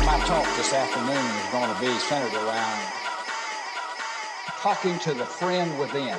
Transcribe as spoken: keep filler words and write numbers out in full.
of my talk this afternoon is going to be centered around talking to the friend within.